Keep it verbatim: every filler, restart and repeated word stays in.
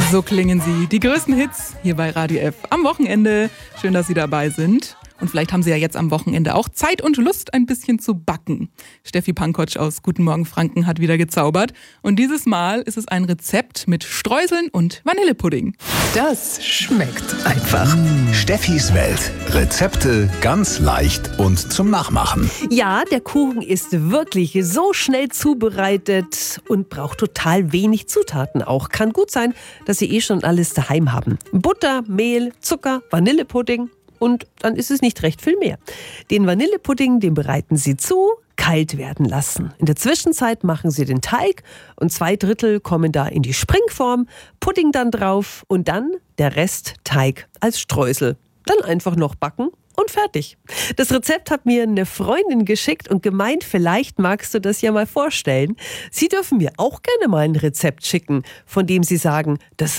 So klingen sie, die größten Hits hier bei Radio F am Wochenende. Schön, dass Sie dabei sind. Und vielleicht haben Sie ja jetzt am Wochenende auch Zeit und Lust, ein bisschen zu backen. Steffi Pankotsch aus Guten Morgen Franken hat wieder gezaubert. Und dieses Mal ist es ein Rezept mit Streuseln und Vanillepudding. Das schmeckt einfach. Steffis Welt. Rezepte ganz leicht und zum Nachmachen. Ja, der Kuchen ist wirklich so schnell zubereitet und braucht total wenig Zutaten auch. Kann gut sein, dass Sie eh schon alles daheim haben. Butter, Mehl, Zucker, Vanillepudding. Und dann ist es nicht recht viel mehr. Den Vanillepudding, den bereiten Sie zu, kalt werden lassen. In der Zwischenzeit machen Sie den Teig und zwei Drittel kommen da in die Springform, Pudding dann drauf und dann der Rest Teig als Streusel. Dann einfach noch backen und fertig. Das Rezept hat mir eine Freundin geschickt und gemeint, vielleicht magst du das ja mal vorstellen. Sie dürfen mir auch gerne mal ein Rezept schicken, von dem Sie sagen, das